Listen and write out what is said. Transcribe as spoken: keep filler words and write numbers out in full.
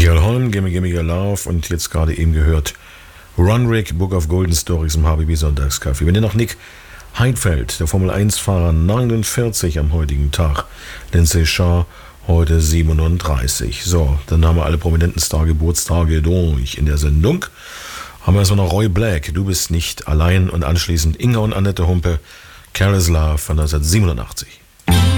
Michael Holm, Gimme Gimme Your Love und jetzt gerade eben gehört Runrick, Book of Golden Stories im H B B Sonntagskaffee. Wenn ihr noch Nick Heidfeld, der Formel eins Fahrer, neunundvierzig am heutigen Tag, Lindsay Shaw heute siebenunddreißig. So, dann haben wir alle prominenten Star-Geburtstage durch in der Sendung. Haben wir erstmal noch Roy Black, Du bist nicht allein und anschließend Inga und Annette Humpe, Careless Love von neunzehnhundertsiebenundachtzig.